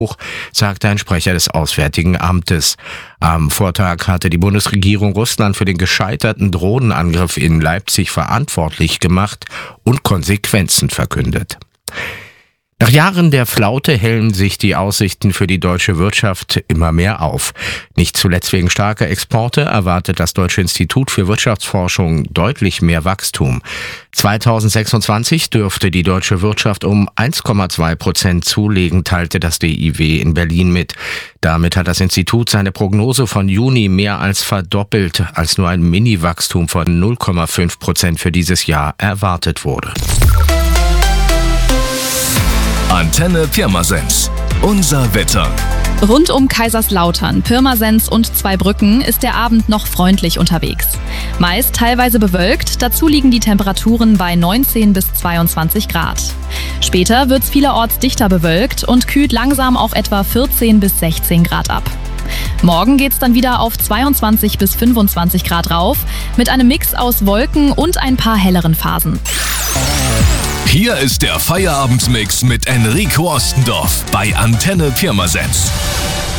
sagte ein Sprecher des Auswärtigen Amtes. Am Vortag hatte die Bundesregierung Russland für den gescheiterten Drohnenangriff in Leipzig verantwortlich gemacht und Konsequenzen verkündet. Nach Jahren der Flaute hellen sich die Aussichten für die deutsche Wirtschaft immer mehr auf. Nicht zuletzt wegen starker Exporte erwartet das Deutsche Institut für Wirtschaftsforschung deutlich mehr Wachstum. 2026 dürfte die deutsche Wirtschaft um 1,2% zulegen, teilte das DIW in Berlin mit. Damit hat das Institut seine Prognose von Juni mehr als verdoppelt, als nur ein Mini-Wachstum von 0,5% für dieses Jahr erwartet wurde. Antenne Pirmasens. Unser Wetter. Rund um Kaiserslautern, Pirmasens und Zweibrücken ist der Abend noch freundlich unterwegs. Meist teilweise bewölkt, dazu liegen die Temperaturen bei 19 bis 22 Grad. Später wird's vielerorts dichter bewölkt und kühlt langsam auf etwa 14 bis 16 Grad ab. Morgen geht's dann wieder auf 22 bis 25 Grad rauf, mit einem Mix aus Wolken und ein paar helleren Phasen. Hier ist der Feierabendmix mit Enrico Ostendorf bei Antenne Pirmasens.